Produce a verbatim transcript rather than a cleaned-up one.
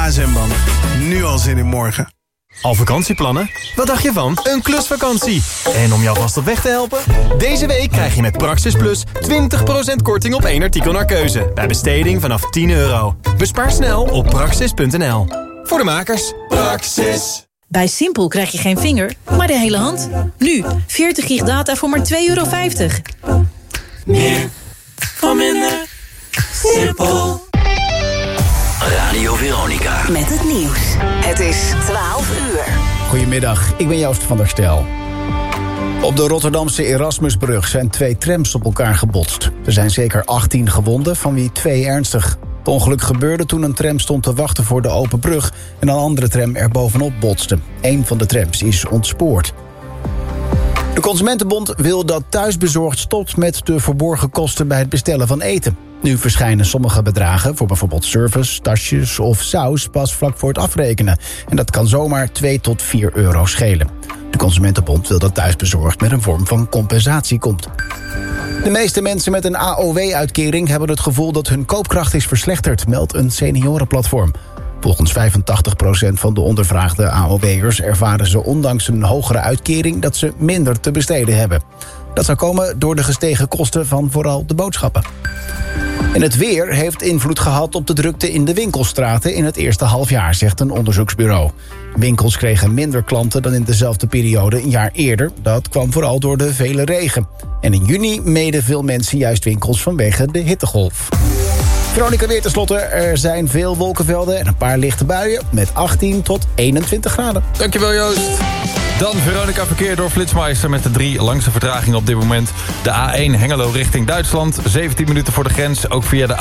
K S M-banden. Nu al zin in morgen. Al vakantieplannen? Wat dacht je van een klusvakantie? En om jou vast op weg te helpen? Deze week krijg je met Praxis Plus twintig procent korting op één artikel naar keuze. Bij besteding vanaf tien euro. Bespaar snel op praxis punt n l. Voor de makers. Praxis. Bij Simpel krijg je geen vinger, maar de hele hand. Nu, veertig gig data voor maar twee euro vijftig. Meer voor minder. Simpel. Radio Veronica. Met het nieuws. Het is twaalf uur. Goedemiddag, ik ben Joost van der Stel. Op de Rotterdamse Erasmusbrug zijn twee trams op elkaar gebotst. Er zijn zeker achttien gewonden, van wie twee ernstig. Het ongeluk gebeurde toen een tram stond te wachten voor de open brug en een andere tram er bovenop botste. Eén van de trams is ontspoord. De Consumentenbond wil dat thuisbezorgd stopt met de verborgen kosten bij het bestellen van eten. Nu verschijnen sommige bedragen voor bijvoorbeeld service, tasjes of saus pas vlak voor het afrekenen. En dat kan zomaar twee tot vier euro schelen. De Consumentenbond wil dat thuisbezorgd met een vorm van compensatie komt. De meeste mensen met een A O W-uitkering hebben het gevoel dat hun koopkracht is verslechterd, meldt een seniorenplatform. Volgens vijfentachtig procent van de ondervraagde A O W'ers ervaren ze ondanks een hogere uitkering dat ze minder te besteden hebben. Dat zou komen door de gestegen kosten van vooral de boodschappen. En het weer heeft invloed gehad op de drukte in de winkelstraten in het eerste halfjaar, zegt een onderzoeksbureau. Winkels kregen minder klanten dan in dezelfde periode een jaar eerder. Dat kwam vooral door de vele regen. En in juni meden veel mensen juist winkels vanwege de hittegolf. Veronica weer tenslotte. Er zijn veel wolkenvelden en een paar lichte buien met achttien tot eenentwintig graden. Dankjewel Joost. Dan Veronica verkeer door Flitsmeister met de drie langste vertragingen op dit moment. De A één Hengelo richting Duitsland. zeventien minuten voor de grens, ook via de